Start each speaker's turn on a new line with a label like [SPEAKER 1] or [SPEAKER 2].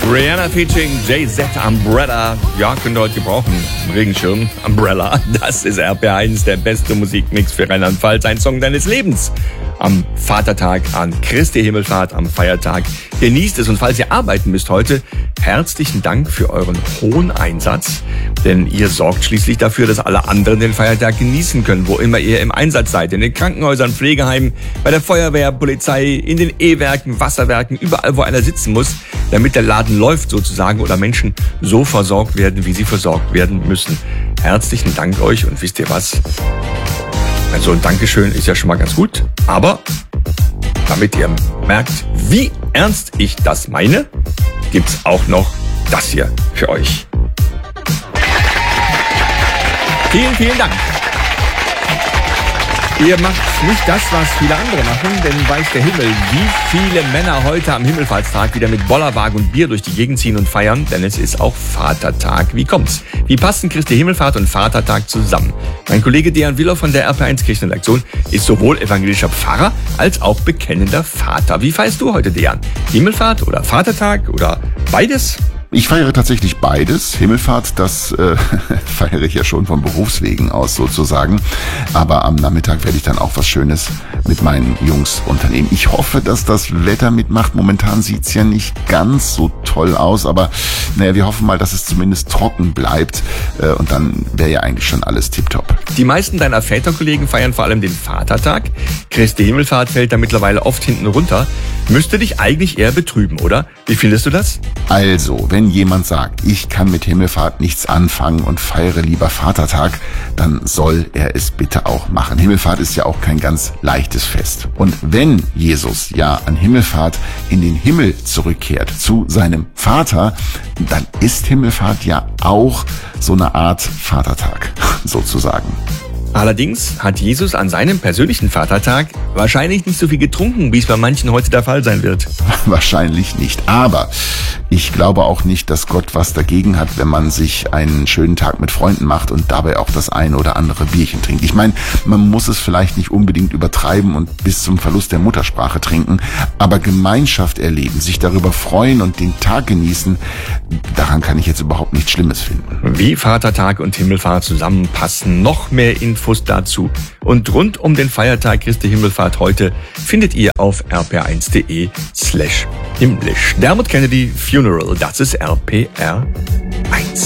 [SPEAKER 1] Rihanna featuring Jay-Z, Umbrella. Ja, könnt ihr heute gebrauchen. Regenschirm, Umbrella. Das ist RPR1, der beste Musikmix für Rheinland-Pfalz. Ein Song deines Lebens. Am Vatertag, an Christi Himmelfahrt, am Feiertag. Genießt es und falls ihr arbeiten müsst heute, herzlichen Dank für euren hohen Einsatz. Denn ihr sorgt schließlich dafür, dass alle anderen den Feiertag genießen können, wo immer ihr im Einsatz seid. In den Krankenhäusern, Pflegeheimen, bei der Feuerwehr, Polizei, in den E-Werken, Wasserwerken, überall, wo einer sitzen muss, damit der Laden läuft sozusagen oder Menschen so versorgt werden, wie sie versorgt werden müssen. Herzlichen Dank euch und wisst ihr was? Also ein Dankeschön ist ja schon mal ganz gut, aber damit ihr merkt, wie ernst ich das meine, gibt's auch noch das hier für euch. Vielen, vielen Dank. Ihr macht nicht das, was viele andere machen, denn weiß der Himmel, wie viele Männer heute am Himmelfahrtstag wieder mit Bollerwagen und Bier durch die Gegend ziehen und feiern, denn es ist auch Vatertag. Wie kommt's? Wie passen Christi Himmelfahrt und Vatertag zusammen? Mein Kollege Dejan Willer von der RP1 Kirchenredaktion ist sowohl evangelischer Pfarrer als auch bekennender Vater. Wie feierst du heute, Dejan? Himmelfahrt oder Vatertag oder beides?
[SPEAKER 2] Ich feiere tatsächlich beides. Himmelfahrt, das feiere ich ja schon von Berufswegen aus sozusagen. Aber am Nachmittag werde ich dann auch was Schönes mit meinen Jungs unternehmen. Ich hoffe, dass das Wetter mitmacht. Momentan sieht's ja nicht ganz so toll aus, aber naja, wir hoffen mal, dass es zumindest trocken bleibt. Und dann wäre ja eigentlich schon alles tipptopp.
[SPEAKER 1] Die meisten deiner Väterkollegen feiern vor allem den Vatertag. Christi Himmelfahrt fällt da mittlerweile oft hinten runter. Müsste dich eigentlich eher betrüben, oder? Wie findest du das?
[SPEAKER 2] Also, wenn jemand sagt, ich kann mit Himmelfahrt nichts anfangen und feiere lieber Vatertag, dann soll er es bitte auch machen. Himmelfahrt ist ja auch kein ganz leichtes Fest. Und wenn Jesus ja an Himmelfahrt in den Himmel zurückkehrt, zu seinem Vater, dann ist Himmelfahrt ja auch so eine Art Vatertag, sozusagen.
[SPEAKER 1] Allerdings hat Jesus an seinem persönlichen Vatertag wahrscheinlich nicht so viel getrunken, wie es bei manchen heute der Fall sein wird.
[SPEAKER 2] Wahrscheinlich nicht. Aber ich glaube auch nicht, dass Gott was dagegen hat, wenn man sich einen schönen Tag mit Freunden macht und dabei auch das ein oder andere Bierchen trinkt. Ich meine, man muss es vielleicht nicht unbedingt übertreiben und bis zum Verlust der Muttersprache trinken, aber Gemeinschaft erleben, sich darüber freuen und den Tag genießen, daran kann ich jetzt überhaupt nichts Schlimmes finden.
[SPEAKER 1] Wie Vatertag und Himmelfahrt zusammenpassen, noch mehr Infos dazu und rund um den Feiertag Christi Himmelfahrt heute findet ihr auf rpr1.de/himmlisch. Dermot Kennedy Funeral, das ist RPR1.